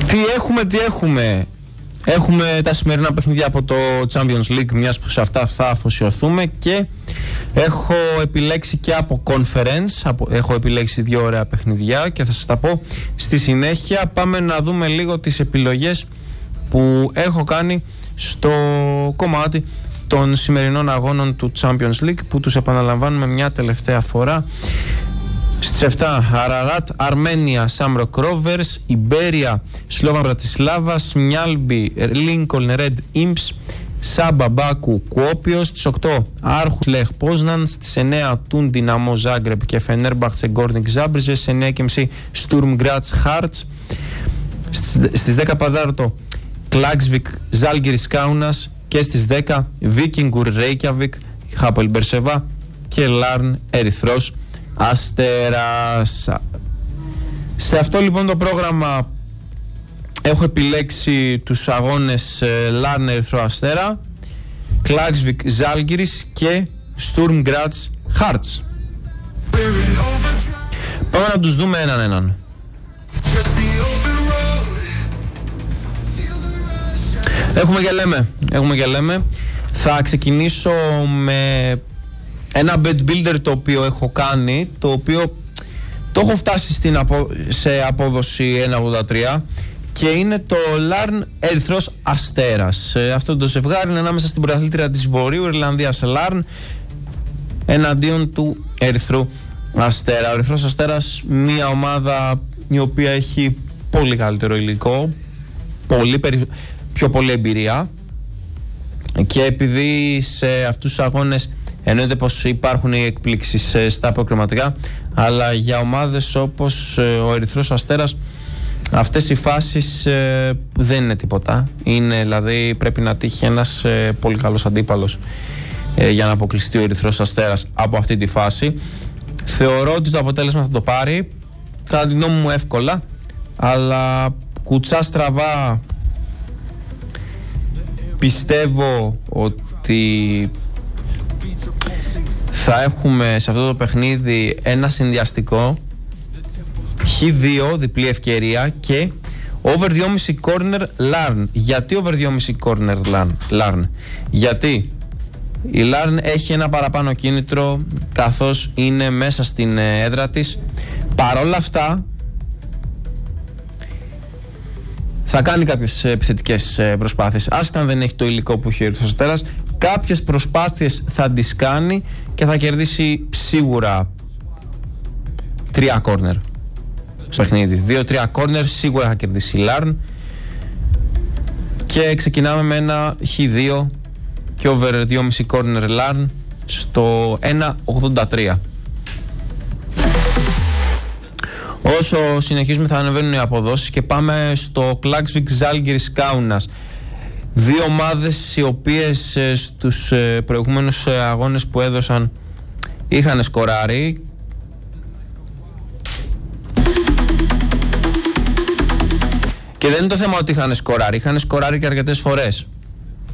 Τι έχουμε. Έχουμε τα σημερινά παιχνίδια από το Champions League, μιας που σε αυτά θα αφοσιωθούμε, και έχω επιλέξει και από Conference, έχω επιλέξει 2 ωραία παιχνιδιά και θα σας τα πω στη συνέχεια. Πάμε να δούμε λίγο τις επιλογές που έχω κάνει στο κομμάτι των σημερινών αγώνων του Champions League, που τους επαναλαμβάνουμε μια τελευταία φορά. Στις 7, Αραράτ, Αρμένια, Σάμροκ Rovers, Ιμπέρια, Σλόβαν Μπρατισλάβα, Μιάλμπι, Λίνκολν Ρεντ Ίμψ, Σάμπα Μπάκου Κουόπιος. Στις 8, Άρχους Λεχ Πόσναν. Στις 9, Τούν Δυναμό Ζάγκρεπ και Φενέρμπαχτσε Γκόρνικ Ζάμπριζε. Στις 9.30 Στουρμ Γκράτς Χάρτς. Στις 10 Παδάρτο, Κλάξβικ Ζάλγκιρις Κάουνας. Και στις 10, Βίκινγκουρ Ρέικιαβικ, Χάπελ Μπερσεβά και Λάρν Ερυθρός Αστέρας. Σε αυτό λοιπόν το πρόγραμμα έχω επιλέξει τους αγώνες Λάρν Ερυθρό Αστέρα, Κλάξβικ Ζάλγκιρις και Στουρμ Γκράτς Χάρτς. Πάμε να τους δούμε έναν. Έχουμε και λέμε. Θα ξεκινήσω με ένα bet builder το οποίο έχω κάνει, το οποίο το έχω φτάσει σε απόδοση 1.83 και είναι το Λάρν Ερυθρός Αστέρας. Αυτό το ζευγάρι είναι ανάμεσα στην πρωταθλήτρια της Βορείου Ιρλανδίας Λάρν εναντίον του Ερυθρού Αστέρα. Ο Ερυθρός Αστέρας, μια ομάδα η οποία έχει πολύ καλύτερο υλικό, πιο πολλή εμπειρία, και επειδή σε αυτούς τους αγώνες εννοείται πως υπάρχουν οι εκπλήξεις στα προκριματικά, αλλά για ομάδες όπως ο Ερυθρός Αστέρας αυτές οι φάσεις δεν είναι τίποτα. Είναι, δηλαδή πρέπει να τύχει ένας πολύ καλός αντίπαλος για να αποκλειστεί ο Ερυθρός Αστέρας από αυτή τη φάση. Θεωρώ ότι το αποτέλεσμα θα το πάρει, κατά τη γνώμη μου εύκολα, αλλά κουτσά στραβά πιστεύω ότι θα έχουμε σε αυτό το παιχνίδι ένα συνδυαστικό Χ2 διπλή ευκαιρία και over 2,5 corner Λάρν. Γιατί over 2,5 corner Λάρν? Γιατί η Λάρν έχει ένα παραπάνω κίνητρο καθώς είναι μέσα στην έδρα της. Παρόλα αυτά θα κάνει κάποιες επιθετικές προσπάθειες. Άσχετα αν δεν έχει το υλικό που έχει ο Ερυθρός Αστέρας, κάποιες προσπάθειες θα τις κάνει και θα κερδίσει σίγουρα 3 κόρνερ στο παιχνίδι. 2-3 κόρνερ σίγουρα θα κερδίσει η Λάρν. Και ξεκινάμε με ένα Χ2 και over 2,5 κόρνερ Λάρν στο 1.83. Όσο συνεχίζουμε θα ανεβαίνουν οι αποδόσεις και πάμε στο Κλάξβικ Ζάλγκιρις Κάουνας. 2 ομάδες οι οποίες στους προηγούμενους αγώνες που έδωσαν είχαν σκοράρει. Και δεν είναι το θέμα ότι είχαν σκοράρει και αρκετές φορές.